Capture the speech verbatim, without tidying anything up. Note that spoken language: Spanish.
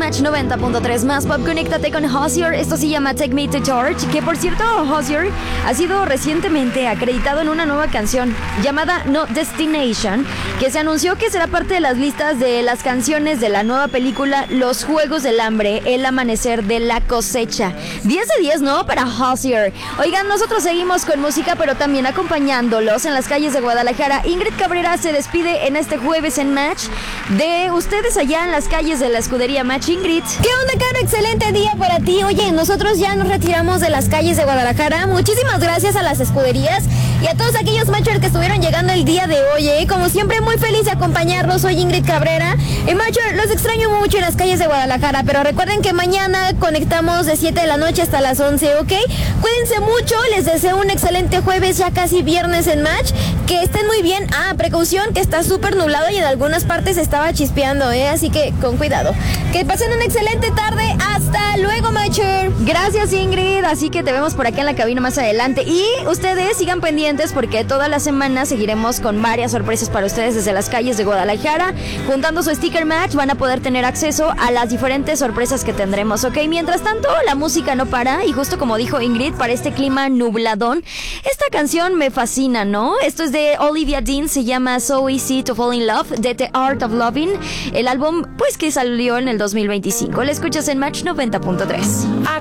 Match noventa punto tres más pop. Conéctate con Hozier. Esto se llama Take Me to Church, que por cierto, Hozier ha sido recientemente acreditado en una nueva canción llamada No Destination, que se anunció que será parte de las listas de las canciones de la nueva película Los Juegos del Hambre, El Amanecer de la Cosecha. diez de diez, ¿no? Para Hozier. Oigan, nosotros seguimos con música, pero también acompañándolos en las calles de Guadalajara. Ingrid Cabrera se despide en este jueves en Match de ustedes allá en las calles de la escudería Match. Ingrid, ¿qué onda, Caro? Excelente día para ti. Oye, nosotros ya nos retiramos de las calles de Guadalajara. Muchísimas gracias a las escuderías y a todos aquellos Matchers que estuvieron llegando el día de hoy, ¿eh? Como siempre, muy feliz de acompañarlos. Soy Ingrid Cabrera. Y Matcher, los extraño mucho en las calles de Guadalajara, pero recuerden que mañana conectamos de siete de la noche hasta las once, ¿ok? Cuídense mucho, les deseo un excelente jueves, ya casi viernes en Match. Que estén muy bien. Ah, precaución, que está súper nublado y en algunas partes estaba chispeando, ¿eh? Así que con cuidado. Que pasen una excelente tarde. Hasta luego, Matcher. Gracias, Ingrid. Así que te vemos por acá en la cabina más adelante. Y ustedes sigan pendientes porque toda la semana seguiremos con varias sorpresas para ustedes desde las calles de Guadalajara. Juntando su sticker Match van a poder tener acceso a las diferentes sorpresas que tendremos, ¿ok? Mientras tanto, la música no para. Y justo como dijo Ingrid, para este clima nubladón, esta canción me fascina, ¿no? Esto es de Olivia Dean, se llama So Easy to Fall in Love, de The Art of Loving. El álbum, pues, que salió en el dos mil veinticinco. La escuchas en Match noventa punto tres.